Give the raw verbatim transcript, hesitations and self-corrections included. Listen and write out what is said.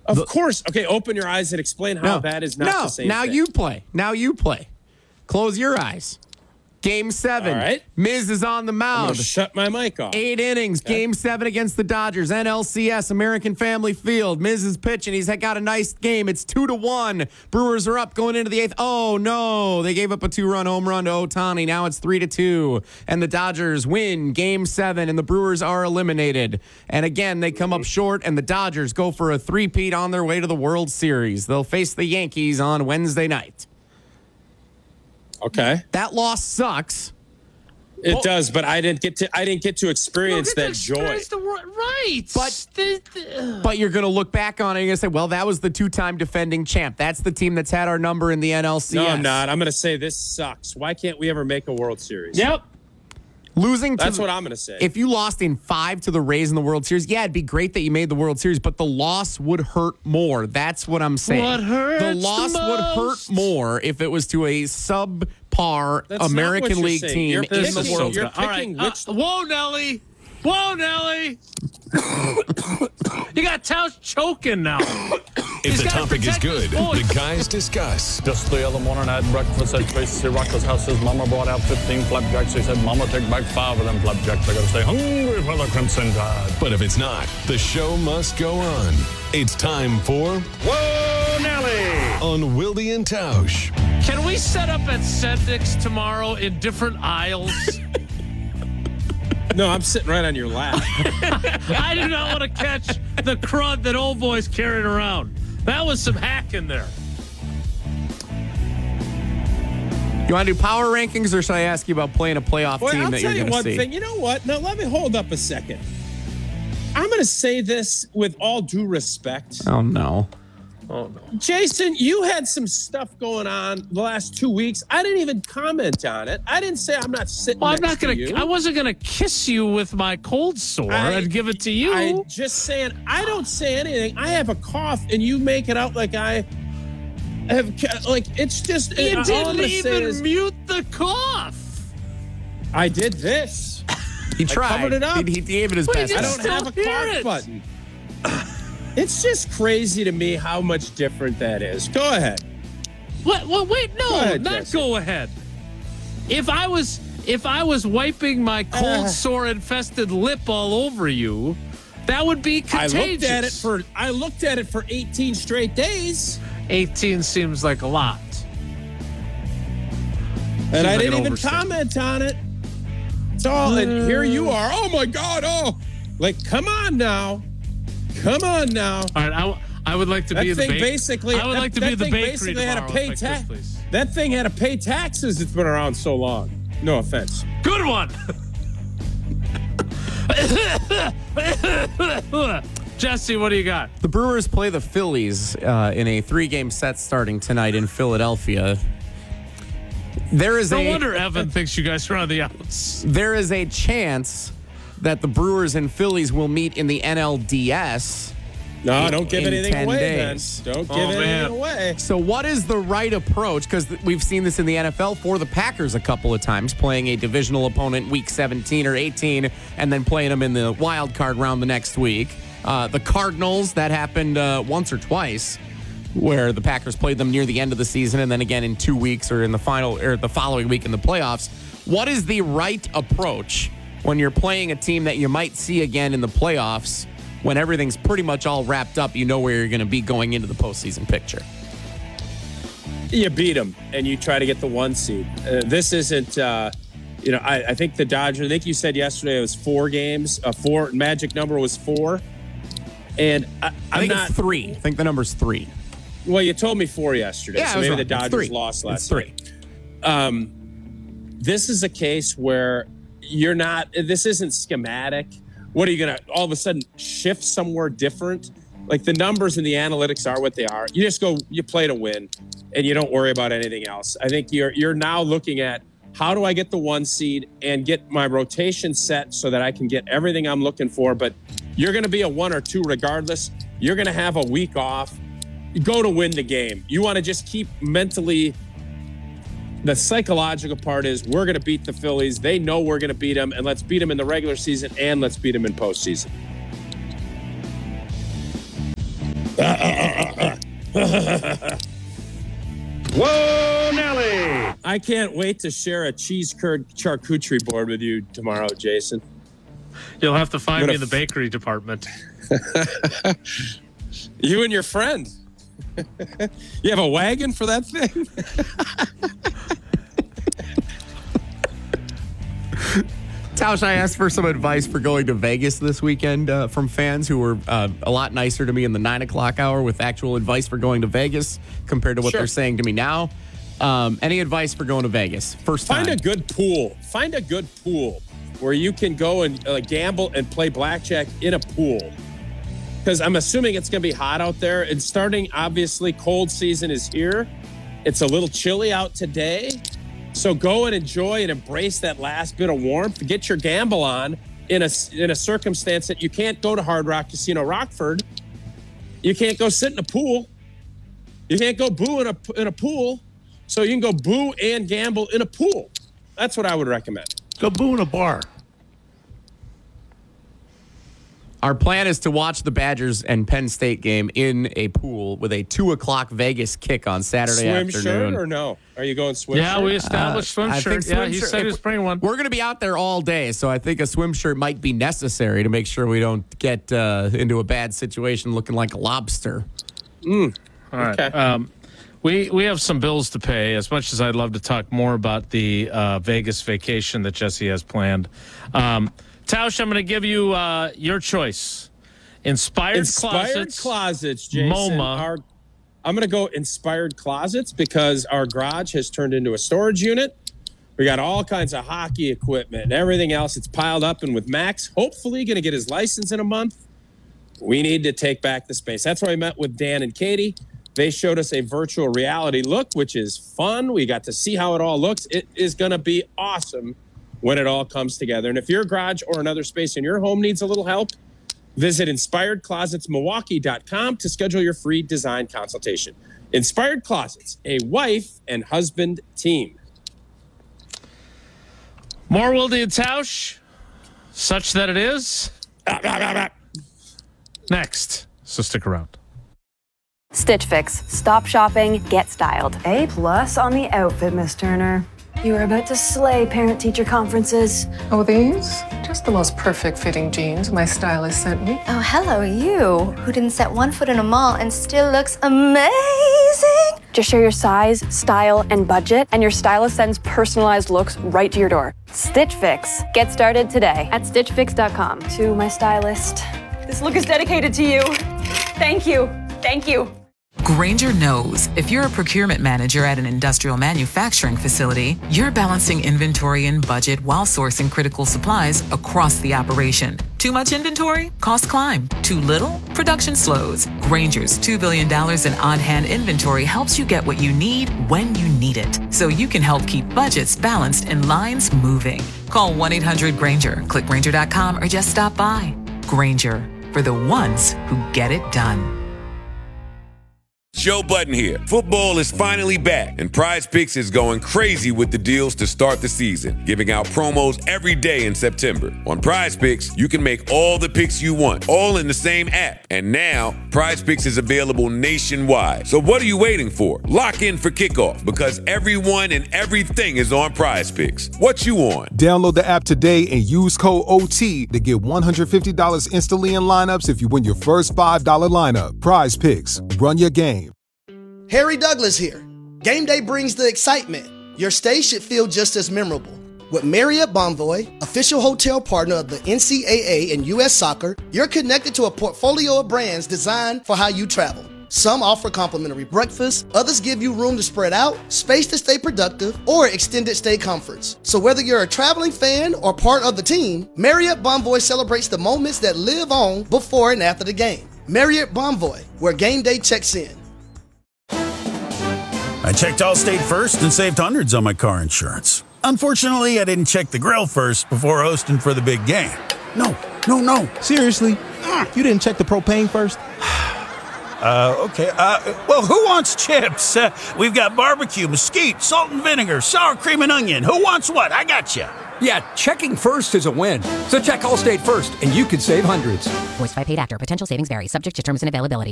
Of The, course. Okay, open your eyes and explain how no, that is not no, the same now thing. you play. Now you play. Close your eyes. Game seven. All right. Miz is on the I'm mound. gonna shut my mic off. Eight innings. Okay. Game seven against the Dodgers. N L C S, American Family Field. Miz is pitching. He's got a nice game. It's two to one. Brewers are up going into the eighth. Oh, no. They gave up a two-run home run to Ohtani. Now it's three to two. And the Dodgers win game seven, and the Brewers are eliminated. And again, they come up short, and the Dodgers go for a three-peat on their way to the World Series. They'll face the Yankees on Wednesday night. Okay. That loss sucks. It Well- does, but I didn't get to I didn't get to experience Look at that the joy. experience the wor- right. But- The- the- But you're going to look back on it and you're going to say, well, that was the two-time defending champ. That's the team that's had our number in the N L C S. No, I'm not. I'm going to say this sucks. Why can't we ever make a World Series? yep. Losing to That's the- what I'm going to say. If you lost in five to the Rays in the World Series, yeah, it'd be great that you made the World Series, but the loss would hurt more. That's what I'm saying. What hurts the the loss would hurt most? more if it was to a subpar That's not American what you're League saying. team You're in picking- the World you're Cup. All right. picking Uh, which- whoa, Nelly. Whoa, Nelly. You got Towns choking now. If He's the gotta topic is protect his good, voice. the guys discuss. Just the other morning I had breakfast at Tracy Rocker's house. His mama brought out fifteen flapjacks. He said, Mama, take back five of them flapjacks. I gotta stay hungry for the Crimson Tide. But if it's not, the show must go on. It's time for Whoa, Nelly! On Wildy and Tausch. Can we set up at Sendix tomorrow in different aisles? no, I'm sitting right on your lap. I do not want to catch the crud that old boy's carrying around. That was some hack in there. You want to do power rankings, or should I ask you about playing a playoff Boy, team I'll that tell you're you going to one see? thing. You know what? Now, let me hold up a second. I'm going to say this with all due respect. Oh, no. Oh, no. Jason, you had some stuff going on the last two weeks. I didn't even comment on it. I didn't say I'm not sitting Well, I'm next not going to you. to, I wasn't going to kiss you with my cold sore I- and give it to you. I'm just saying, I don't say anything. I have a cough, and you make it out like I have, ca- like, it's just. you all I'm didn't gonna say even is, mute the cough. I did this. He tried. covered it up. He, he gave it his Well, you best. I just don't have a Still hear cough it. button. It's just crazy to me how much different that is. Go ahead. What? Well, wait, no, Go ahead, not Jesse. go ahead. If I was, if I was wiping my cold Uh. sore infested lip all over you, that would be I contagious. looked at it for I looked at it for eighteen straight days, eighteen seems like a lot. and I like didn't an even overstatement. comment on it. It's all, and here you are. Oh my God! Oh, like come on now, come on now. All right, I, w- I would like to That be in the thing bake- basically. I would that, like to that be in the thing bakery basically had tomorrow. to pay if I could, tax. please. That thing had to pay taxes. It's been around so long. No offense. Good one. Jesse, what do you got? The Brewers play the Phillies uh, in a three-game set starting tonight in Philadelphia. There is No a wonder Evan thinks you guys are on the outs. there is a chance that the Brewers and Phillies will meet in the N L D S. No, In- don't give in anything ten away, days. then. Don't Oh, give anything man. away. So what is the right approach? Because th- we've seen this in the N F L for the Packers a couple of times, playing a divisional opponent week seventeen or eighteen and then playing them in the wild card round the next week. Uh, the Cardinals, that happened uh, once or twice, where the Packers played them near the end of the season and then again in two weeks or in the final or the following week in the playoffs. What is the right approach when you're playing a team that you might see again in the playoffs when everything's pretty much all wrapped up? You know where you're going to be going into the postseason picture. You beat them and you try to get the one seed. Uh, this isn't, uh, you know, I, I think the Dodgers, I think you said yesterday it was four games, uh, four, magic number was four. And I, I I'm think not, it's three. I think the number's three. well, you told me four yesterday, Yeah, I so was maybe wrong. the It's Dodgers three. lost last It's three. night. Um, this is a case where you're not, this isn't schematic. What are you going to all of a sudden shift somewhere different? Like the numbers and the analytics are what they are. You just go, you play to win, and you don't worry about anything else. I think you're you're now looking at how do I get the one seed and get my rotation set so that I can get everything I'm looking for. But you're going to be a one or two regardless. You're going to have a week off. You go to win the game. You want to just keep mentally. The psychological part is we're going to beat the Phillies. They know we're going to beat them, and let's beat them in the regular season and let's beat them in postseason. Whoa, Nelly! I can't wait to share a cheese curd charcuterie board with you tomorrow, Jason. You'll have to find I'm me gonna in the bakery department. You and your friend. You have a wagon for that thing? Tausch, I asked for some advice for going to Vegas this weekend uh, from fans who were uh, a lot nicer to me in the nine o'clock hour with actual advice for going to Vegas compared to what Sure. they're saying to me now. Um, any advice for going to Vegas? First time. Find a good pool. Find a good pool where you can go and uh, gamble and play blackjack in a pool. Because I'm assuming it's going to be hot out there. And starting, obviously, cold season is here. It's a little chilly out today. So go and enjoy and embrace that last bit of warmth. Get your gamble on in a, in a circumstance that you can't go to Hard Rock Casino Rockford. You can't go sit in a pool. You can't go boo in a, in a pool. So you can go boo and gamble in a pool. That's what I would recommend. Go boo in a bar. Our plan is to watch the Badgers and Penn State game in a pool with a two o'clock Vegas kick on Saturday Swim afternoon. shirt or no? Are you going swim Yeah, shirt? we established swim I shirt. think Yeah, swim he shirt- said if he's bringing one. We're going to be out there all day, so I think a swim shirt might be necessary to make sure we don't get uh, into a bad situation looking like a lobster. All right. Okay. Um, we we have some bills to pay. As much as I'd love to talk more about the uh, Vegas vacation that Jesse has planned, um, Tausch, I'm going to give you uh, your choice. Inspired, Inspired Closets, closets, Jason. MoMA. Our, I'm going to go Inspired Closets because our garage has turned into a storage unit. We got all kinds of hockey equipment and everything else. It's piled up, and with Max hopefully going to get his license in a month, we need to take back the space. That's why I met with Dan and Katie. They showed us a virtual reality look, which is fun. We got to see how it all looks. It is going to be awesome when it all comes together. And if your garage or another space in your home needs a little help, visit inspired closets milwaukee dot com to schedule your free design consultation. Inspired Closets, a wife and husband team. More Wilde and Tausch, such that it is. Next, so stick around. Stitch Fix. Stop shopping, get styled. A plus on the outfit, Miss Turner. You are about to slay parent-teacher conferences. Oh, these? Just the most perfect fitting jeans my stylist sent me. Oh, hello, you, who didn't set one foot in a mall and still looks amazing. Just share your size, style, and budget, and your stylist sends personalized looks right to your door. Stitch Fix. Get started today at stitch fix dot com. To my stylist, this look is dedicated to you. Thank you. Thank you. Grainger knows if you're a procurement manager at an industrial manufacturing facility, you're balancing inventory and budget while sourcing critical supplies across the operation. Too much inventory? Costs climb. Too little? Production slows. Grainger's two billion dollars in on-hand inventory helps you get what you need when you need it, so you can help keep budgets balanced and lines moving. Call one eight hundred Grainger, click Grainger dot com, or just stop by. Grainger, for the ones who get it done. Joe Budden here. Football is finally back, and Prize Picks is going crazy with the deals to start the season, giving out promos every day in September. On Prize Picks, you can make all the picks you want, all in the same app. And now, Prize Picks is available nationwide. So what are you waiting for? Lock in for kickoff, because everyone and everything is on Prize Picks. What you on? Download the app today and use code O T to get one hundred fifty dollars instantly in lineups if you win your first five dollars lineup. Prize Picks. Run your game. Harry Douglas here. Game day brings the excitement. Your stay should feel just as memorable. With Marriott Bonvoy, official hotel partner of the N C double A and U S Soccer, you're connected to a portfolio of brands designed for how you travel. Some offer complimentary breakfast, others give you room to spread out, space to stay productive, or extended stay comforts. So whether you're a traveling fan or part of the team, Marriott Bonvoy celebrates the moments that live on before and after the game. Marriott Bonvoy, where game day checks in. I checked Allstate first and saved hundreds on my car insurance. Unfortunately, I didn't check the grill first before hosting for the big game. No, no, no. Seriously? You didn't check the propane first? Uh, okay. Uh, well, who wants chips? Uh, we've got barbecue, mesquite, salt and vinegar, sour cream and onion. Who wants what? I got you. Yeah, checking first is a win. So check Allstate first, and you could save hundreds. Voiced by paid actor. Potential savings vary. Subject to terms and availability.